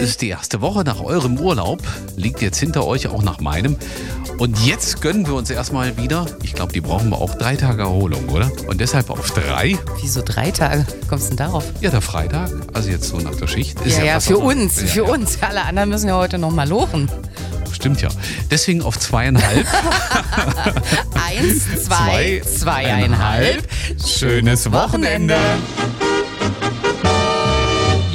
ist die erste Woche nach eurem Urlaub. Liegt jetzt hinter euch, auch nach meinem. Und jetzt gönnen wir uns erstmal wieder, ich glaube, die brauchen wir auch 3 Tage Erholung, oder? Und deshalb auf 3. Wieso 3 Tage? Wie kommst du denn darauf? Ja, der Freitag, also jetzt so nach der Schicht. Ist Ja, fast für noch- uns, Ja, für ja. uns. Alle anderen müssen ja heute noch mal lochen. Stimmt ja. Deswegen auf 2,5. 1, 2, 2,5. Schönes Wochenende.